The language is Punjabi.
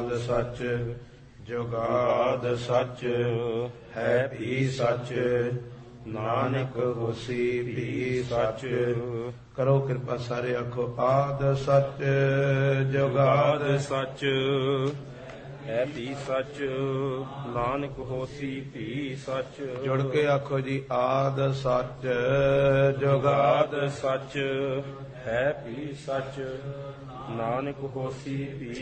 ਆਦ ਸੱਚ, ਜੁਗਾਦ ਸੱਚ, ਹੈ ਵੀ ਸੱਚ, ਨਾਨਕ ਹੋਸੀ ਵੀ ਸੱਚ। ਕਰੋ ਕਿਰਪਾ ਸਾਰੇ ਆਖੋ ਆਦ ਸੱਚ, ਜੁਗਾਦ ਸੱਚ, ਹੈ ਵੀ ਸੱਚ, ਨਾਨਕ ਹੋਸੀ ਵੀ ਸੱਚ। ਜੁੜ ਕੇ ਆਖੋ ਜੀ ਆਦ ਸੱਚ, ਜੁਗਾਦ ਸੱਚ, ਹੈ ਵੀ ਸੱਚ, ਨਾਨਕ ਹੋਸੀ ਵੀ